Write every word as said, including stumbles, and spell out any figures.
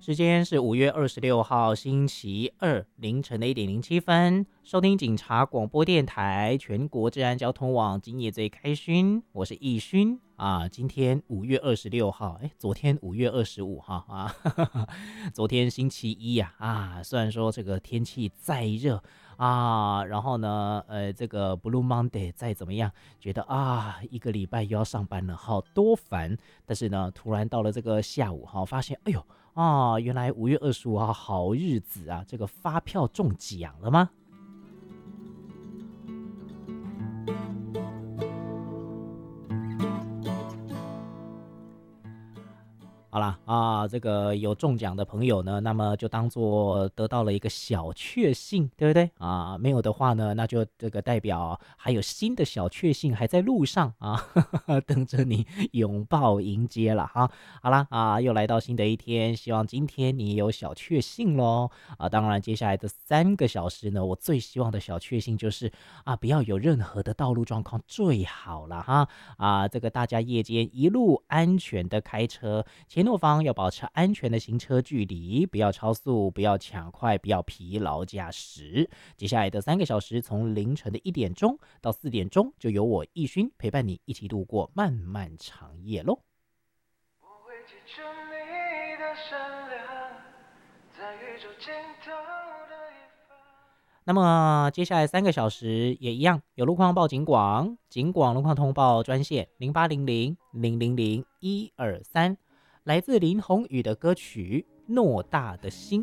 时间是五月二十六号星期二凌晨的一点零七分，收听警察广播电台全国治安交通网今夜最开勋，我是易勋啊。今天五月二十六号，哎，昨天五月二十五号啊，呵呵昨天星期一呀啊，啊，虽然说这个天气再热啊，然后呢，呃，这个 Blue Monday 再怎么样，觉得啊，一个礼拜又要上班了，好多烦。但是呢，突然到了这个下午哈，发现，哎呦。啊，原来五月二十五号好日子啊！这个发票中奖了吗？好啦啊，这个有中奖的朋友呢，那么就当做得到了一个小确幸，对不对啊？没有的话呢，那就这个代表还有新的小确幸还在路上啊，呵呵等着你拥抱迎接了哈。好啦啊，又来到新的一天，希望今天你有小确幸咯啊。当然，接下来的三个小时呢，我最希望的小确幸就是啊，不要有任何的道路状况最好了哈啊。这个大家夜间一路安全的开车，前后方要保持安全的行车距离，不要超速，不要抢快，不要疲劳驾驶。接下来的三个小时，从凌晨的一点钟到四点钟，就由我易勋陪伴你一起度过漫漫长夜喽。我会记住你的善良，在宇宙尽头的一方。那么接下来三个小时也一样，有路况报警广，警广路况通报专线零八零零零零零一二三。来自林宏宇的歌曲《偌大的心》。